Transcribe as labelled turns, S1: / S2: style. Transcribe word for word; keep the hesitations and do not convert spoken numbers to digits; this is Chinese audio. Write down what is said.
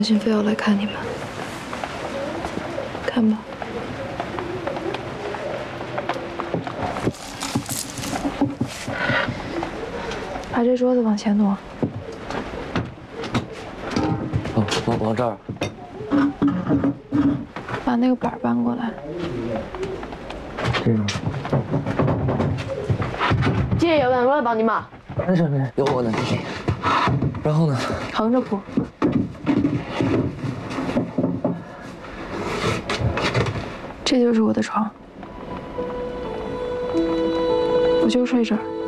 S1: 心非要来看你们，看吧。把这桌子往前挪。
S2: 哦，往往这儿。
S1: 把那个板搬过来。
S2: 这种。
S3: 今天有人来帮你吗？
S2: 没事没事，有我呢。然后呢？
S1: 横着铺。这就是我的床，我就睡这儿。